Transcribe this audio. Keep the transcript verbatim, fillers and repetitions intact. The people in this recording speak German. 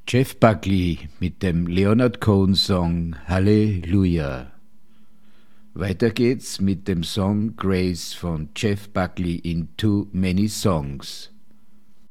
Jeff Buckley mit dem Leonard Cohen-Song Halleluja. Weiter geht's mit dem Song Grace von Jeff Buckley in Too Many Songs.